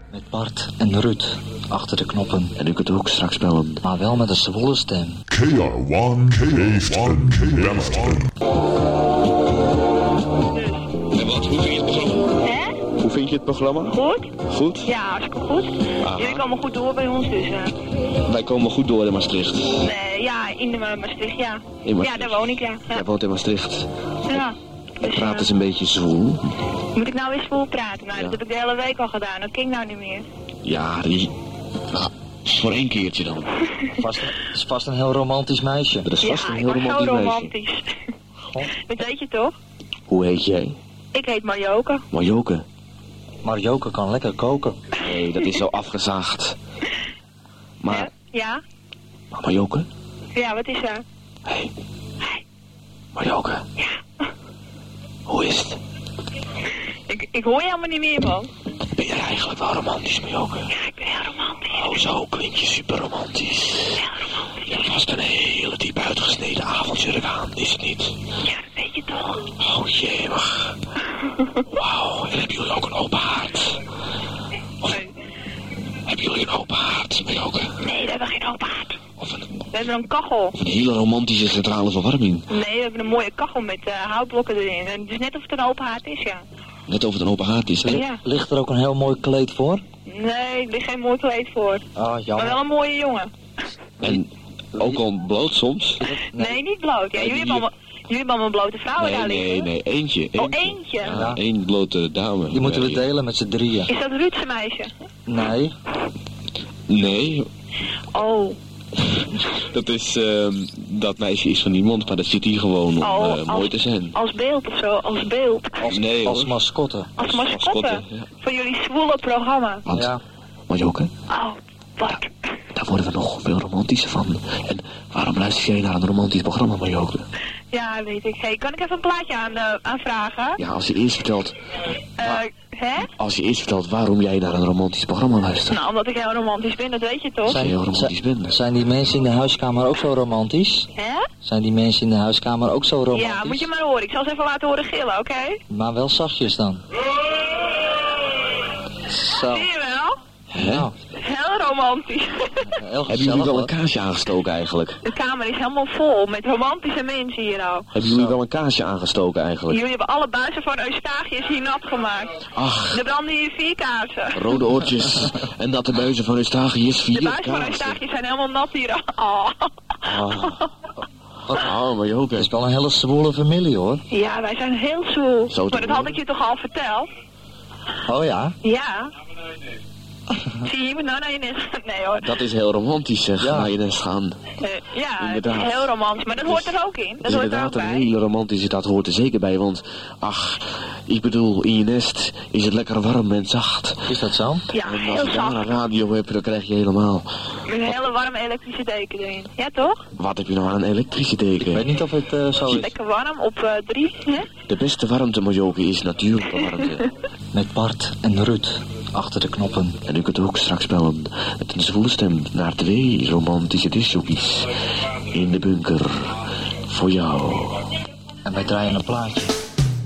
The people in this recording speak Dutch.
Met Bart en Ruud achter de knoppen. En u kunt ook straks bellen. Maar wel met een zwoele stem. KR1 heeft een beller. En wat, hoe vind je het programma? Hè? Hoe vind je het programma? Goed? Goed? Ja, hartstikke goed. Aha. Jullie komen goed door bij ons dus. Wij komen goed door in Maastricht. Nee, ja, in de Maastricht, ja. In Maastricht. Ja, daar woon ik, ja. Jij woont in Maastricht. Ja. En Dus, praat eens een beetje zwoel. moet ik nou weer zwoel praten? Nou, Ja. dat heb ik de hele week al gedaan. Dat ging nou niet meer. Ja, voor één keertje dan. Het is vast een heel romantisch meisje. Dat is vast Ja, een ik heel was zo romantisch meisje. romantisch. Dat weet je toch? Hoe heet jij? Ik heet Marjoke. Marjoke. Maar Joke kan lekker koken. Nee, dat is zo afgezaagd. Maar, Ja? Marjoke? Ja, wat is er? Hé. Marjoke. Ja. Hoe is het? Ik hoor je helemaal niet meer, man. Ben jij eigenlijk wel romantisch, Marjoke? Ja, ik ben heel romantisch. Oh, zo klink je super romantisch. Heel romantisch. Je hebt vast een hele diep uitgesneden avondjurk aan, is het niet? Ja, dat weet je toch? Oh, jemig. Wauw, en hebben jullie ook een open haard? Of hebben jullie een open haard, Marjoke? Nee, we hebben geen open haard. Of We hebben een kachel. een hele romantische centrale verwarming. Nee, we hebben een mooie kachel met houtblokken erin. En het is net of het een open haard is, ja. Net of het een open haard is. Ja. Ligt er ook een heel mooi kleed voor? Nee, er ligt geen mooi kleed voor. Ah, Maar jammer. wel een mooie jongen. En ook al bloot soms? Nee, niet bloot. Ja, Nee, jullie hebben allemaal blote vrouwen daar liggen. Nee, eentje. Oh, eentje. Ja, één blote dame. Die moeten we Nee. delen met z'n drieën. Is dat Ruudse meisje? Nee, Nee, Oh. dat is, dat meisje is van niemand, maar dat zit hier gewoon om mooi te zijn. Als beeld of zo, als beeld. Nee als hoor. mascotte. Als mascotte, mascotte. ja. Voor jullie zwoele programma. Want, Ja. Marjoke, Oh, wat? daar worden we nog veel romantischer van. En waarom luister jij naar een romantisch programma, Marjoke? Ja, weet ik. Hey, kan ik even een plaatje aanvragen? Ja, als je eerst vertelt, Hè? waarom jij naar een romantisch programma luistert. Nou, omdat ik heel romantisch ben, dat weet je toch? Als je heel romantisch bent. Zijn die mensen in de huiskamer ook zo romantisch? Hè? Zijn die mensen in de huiskamer ook zo romantisch? Ja, moet je maar horen. Ik zal ze even laten horen gillen, oké? Maar wel zachtjes dan. Zo. Zie je wel? Hè? Nou, Heel romantisch. heel Hebben gezellig jullie wel hoor. een kaarsje aangestoken eigenlijk? De kamer is helemaal vol met romantische mensen hier nou. Hebben jullie wel een kaarsje aangestoken eigenlijk? Jullie hebben alle buizen van Eustachius hier nat gemaakt. Ach, Er branden hier 4 kaarsen. rode oortjes en dat de buizen van Eustachius 4 De buizen van kaarsen. Eustachius zijn helemaal nat hier. Oh. Marjoke. Het is wel een hele zwoele familie hoor. Ja, wij zijn heel zwoel. Zo te Maar dat had horen. ik je toch al verteld? Oh ja? Ja. Zie je, je moet nou naar je nest. Nee hoor. Dat is heel romantisch zeg, Ja. naar je nest gaan. Ja, het Inderdaad. is heel romantisch. Maar dat hoort er ook in. Dat hoort er ook Inderdaad, een bij. hele romantische, dat hoort er zeker bij, want ach, ik bedoel, in je nest is het lekker warm en zacht. Is dat zo? Ja, En als heel je daar een zacht. radio hebt, dan krijg je helemaal, Met een hele warme elektrische deken erin. Ja, toch? wat heb je nou aan een elektrische Ik weet deken? niet of het zo is. Lekker warm op 3. Hè? De beste warmte, Marjoke, is natuurlijke warmte. Met Bart en Ruud achter de knoppen. En u kunt ook straks bellen met een zwoele stem naar 2 romantische discjockeys in de bunker voor jou. En wij draaien een plaatje.